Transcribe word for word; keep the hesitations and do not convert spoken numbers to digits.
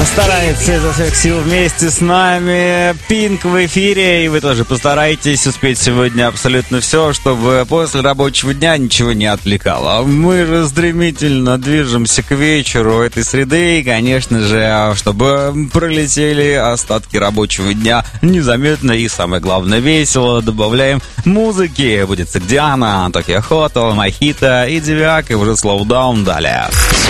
Старается изо всех сил вместе с нами. Пинк в эфире, и вы тоже постарайтесь успеть сегодня абсолютно все, чтобы после рабочего дня ничего не отвлекало. Мы же стремительно движемся к вечеру этой среды, и, конечно же, чтобы пролетели остатки рабочего дня незаметно и, самое главное, весело, добавляем музыки. Будет Сагдиана, Токио Хотел, Мохито и Девиак, и уже Slow Down далее.